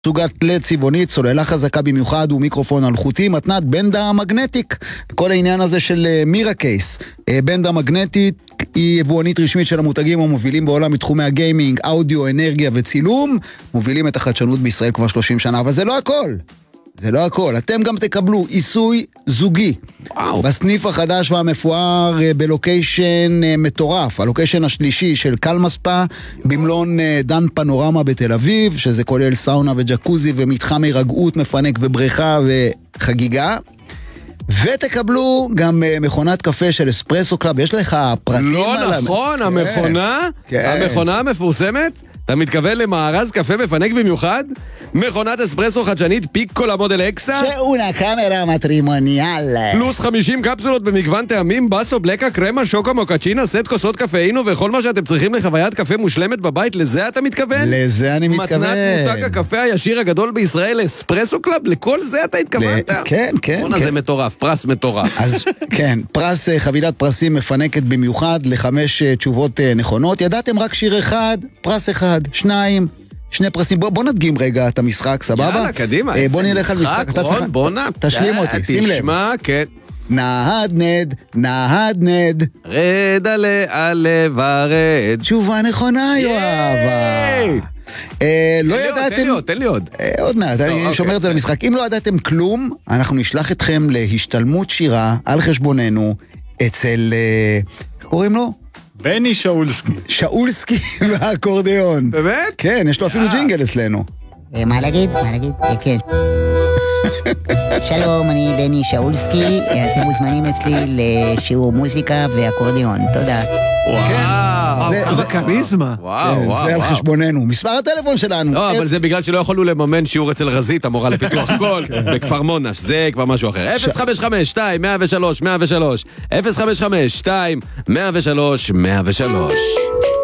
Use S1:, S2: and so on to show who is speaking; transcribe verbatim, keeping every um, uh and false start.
S1: סוגת לד צבעונית, סוללה חזקה במיוחד ומיקרופון אלחוטי, מתנת בנדה מגנטיק. כל העניין הזה של מירה קייס. בנדה מגנטית היא יבואנית רשמית של המותגים המובילים בעולם מתחומי הגיימינג, אודיו, אנרגיה וצילום. מובילים את החדשנות בישראל כבר שלושים שנה, אבל זה לא הכל. זה לא הכל. אתם גם תקבלו עיסוי זוגי. וואו. בסניף החדש והמפואר בלוקיישן מטורף. הלוקיישן השלישי של קלמספה, במלון דן פנורמה בתל אביב, שזה כולל סאונה וג'קוזי ומתחם הרגעות, מפנק ובריכה וחגיגה. ותקבלו גם מכונת קפה של אספרסו קלאב. יש לך פרטים
S2: לא
S1: על...
S2: נכון, המכונה?
S1: כן.
S2: המכונה המפורסמת? אתה מתכוון למארז קפה מפנק במיוחד? מכונת אספרסו חדשנית פיקולה מודל אקסה?
S1: שאונה קאמרה מטרימוניאל.
S2: פלוס חמישים קפסולות במגוון טעמים, בסו, בלקה, קרמה, שוקו, מוקצ'ינה, סט כוסות קפאינו וכל מה שאתם צריכים לחוויית קפה מושלמת בבית. לזה אתה מתכוון?
S1: לזה אני מתכוון.
S2: מתנת מותג הקפה הישיר הגדול בישראל, אספרסו קלאב, לכל זה אתה התכוונת?
S1: כן, כן.
S2: בונה, זה מטורף, פרס מטורף.
S1: אז כן, פרס, חבילת פרסים מפנקת במיוחד לחמש תשובות נכונות. ידעתם רק שיר אחד, פרס אחד, שניים, שני פרסים. בוא, בוא נדגים רגע את המשחק, סבבה?
S2: יאללה, קדימה.
S1: בוא נלך על משחק.
S2: רון, בוא נע.
S1: תשלים אותי, שים לב.
S2: תשמע, כן.
S1: נהדנד, נהדנד.
S2: רד עלה עלה ורד.
S1: תשובה נכונה, יואב. לא ידעתם...
S2: תן לי עוד, תן לי עוד.
S1: עוד מעט, אני שומר את זה למשחק. אם לא ידעתם כלום, אנחנו נשלח אתכם להשתלמות שירה על חשבוננו אצל... איך קוראים לו?
S3: בני שאולסקי.
S1: שאולסקי והאקורדיון.
S2: באמת?
S1: כן, יש לו אפילו ג'ינגל אצלנו.
S4: מה להגיד? מה להגיד? כן. שלום, אני בני שאולסקי, אתם מוזמנים אצלי לשיעור מוזיקה ואקורדיון. תודה.
S2: וואו,
S3: כמה קריזמה.
S2: וואו, וואו.
S1: זה על חשבוננו. מספר הטלפון שלנו.
S2: לא, אבל זה בגלל שלא יכולנו לממן שיעור אצל רזית, המורה לפיתוח קול, בכפר מונש, זה כבר משהו אחר. אפס חמש חמש שתיים מאה ושלוש מאה ושלוש אפס חמש חמש שתיים מאה ושלוש מאה ושלוש